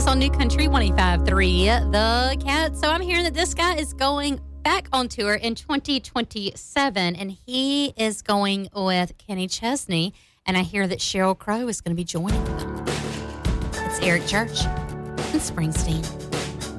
James on New Country 105.3 The Cat. So I'm hearing that this guy is going back on tour in 2027, and he is going with Kenny Chesney, and I hear that Sheryl Crow is going to be joining them. It's Eric Church and Springsteen.